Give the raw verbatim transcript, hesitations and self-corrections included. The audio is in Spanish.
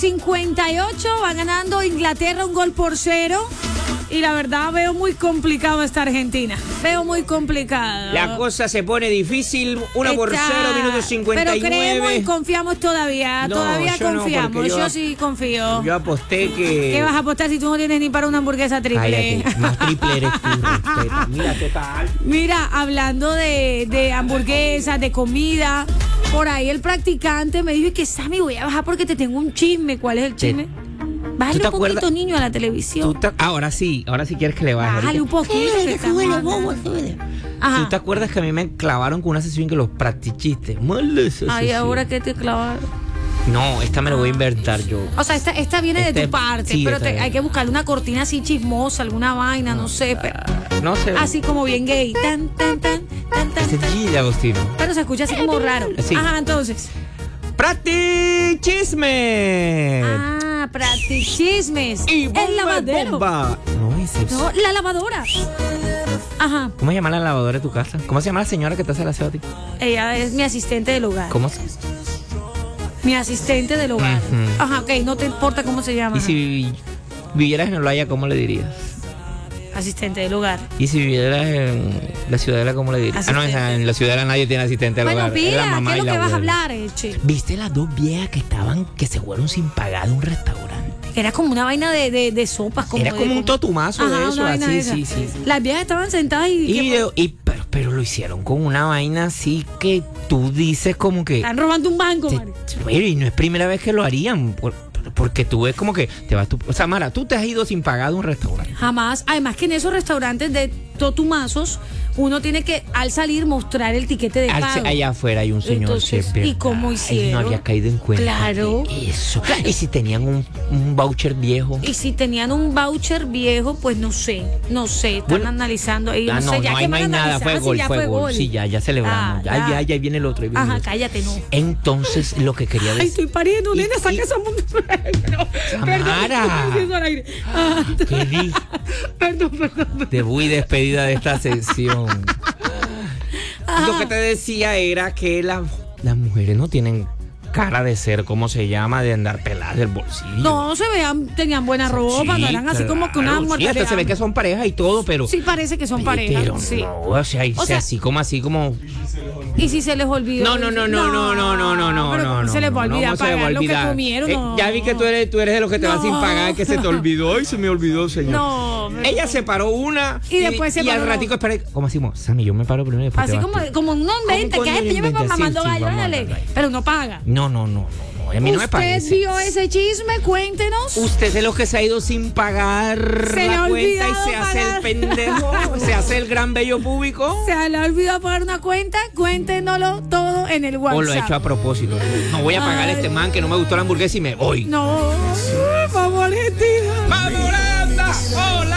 cincuenta y ocho, va ganando Inglaterra un gol por cero. Y la verdad veo muy complicado esta Argentina. Veo muy complicado. La cosa se pone difícil. Uno por cero, minuto cincuenta y nueve. Pero creemos y confiamos todavía. No, todavía yo no, confiamos. porque yo, yo- sí confío. Yo aposté que... ¿Qué vas a apostar si tú no tienes ni para una hamburguesa triple? Cállate, más triple eres tú, respeta. Mira, total. Mira, hablando de, de hamburguesas, de comida, por ahí el practicante me dijo que Sammy, voy a bajar porque te tengo un chisme. ¿Cuál es el chisme? Bájale te un poquito, acuerdas? niño, a la Tú televisión. te- Ahora sí, ahora sí quieres que le baje. Bájale un poquito. que estamos hablando. Ajá. ¿Tú te acuerdas que a mí me clavaron con una sesión que los practichiste? Mala esa Ay, sesión. ahora que te clavaron. No, esta me la voy a inventar yo. O sea, esta, esta viene de Este- tu parte, sí, pero esta te- es. hay que buscarle una cortina así chismosa, alguna vaina, no sé. Pero, No sé. así como bien gay. Tan, tan, tan, tan, tan, Ese tan. G, Agostino. Pero se escucha así como raro. Sí. Ajá, entonces. ¡Practichisme! Ah, practichismes. Y bomba, El lavadero. bomba. No, ese es- No, la lavadora. Ajá. ¿Cómo se llama la lavadora de tu casa? ¿Cómo se llama la señora que te hace el aseo a ti? Ella es mi asistente del hogar. ¿Cómo se Mi asistente del hogar. Ujú. Ajá, ok, no te importa cómo se llama. Y si vi- vivieras en Olaya, ¿cómo le dirías? Asistente del hogar. Y si vivieras en la ciudadela, ¿cómo le dirías? Ah, no, Asistente. en la ciudadela nadie tiene asistente al Bueno, hogar. Es la pila, mamá ¿qué es y lo la que vas a abuela. hablar, eh, che? ¿Viste las dos viejas que estaban, que se fueron sin pagar de un restaurante? Era como una vaina de, de, de sopas. Como Era de- como un totumazo de Ajá, eso, una vaina así, de esa. sí, sí. Las viejas estaban sentadas y... Y, ¿qué de- y- pero, pero lo hicieron con una vaina así que tú dices como que... Están robando un banco, te- Mari. Oye, y no es primera vez que lo harían, por- porque tú ves como que te vas tú... O sea, Mara, tú te has ido sin pagar de un restaurante. Jamás. Además que en esos restaurantes de totumazos, uno tiene que al salir mostrar el tiquete de Al- pago. allá afuera hay un señor Entonces, siempre. ¿y cómo Ay, hicieron? no había caído en cuenta. Claro. de Eso. Y si tenían un, un voucher viejo. Y si tenían un voucher viejo, pues no sé, no sé, están Bueno, analizando ahí, Ah, no, no, sé, ya no que hay, no van hay a nada, analizar, fue si gol, ya fue gol. Sí, ya, ya celebramos. Ah, ya, ya. ya, ya viene el otro. ahí viene Ajá, el otro. cállate, no. Entonces, lo que quería Ay, decir. estoy pariendo, Y- nena, saca y- esa mundo. No, Samara. perdón, estoy al aire. Ah, ¿Qué di? perdón, perdón. Debut y despedida de esta sesión. Lo que te decía era que las, las mujeres no tienen cara de ser, ¿cómo se llama? De andar peladas del bolsillo. No, se vean, tenían buena ropa, Sí, no eran así como que una claro, sí, muerte hasta de se ve hambre. que son pareja y todo, pero... Sí, parece que son pero parejas, sí. no, o sea, y O sea, sea- así como así como... Y si se les olvidó. No, no, no, no, no, no, no, no, no, pero no, ¿cómo no, se les va a no, olvidar ¿cómo se le va a pagar lo que olvidar? comieron? Eh, No. ya vi que tú eres, tú eres de los que te vas No. sin pagar, que se te olvidó. Ay, se me olvidó, señor. No, pero- Ella se paró una Y después se y al paró. ratico esperé. ¿Cómo decimos? Sammy, yo me paro primero y después Así te vas como, tú. como un no inventa, ¿Cómo que es coño que yo me inventa? va mamando Sí, sí, gallo, vamos a dale, darle. pero no paga. No, no, no, no, no. A mí no me ¿Usted parece. vio ese chisme? Cuéntenos. Usted es de los que se ha ido sin pagar Se le la ha cuenta y olvidado se hace pagar. el pendejo, se hace el gran bello público. ¿Se le ha olvidado pagar una cuenta? Cuéntenoslo todo en el WhatsApp. O lo he hecho a propósito. No voy a pagar a Ay. este man que no me gustó la hamburguesa y me voy. No, vamos Argentina. ¡Vamos, Holanda! ¡Hola!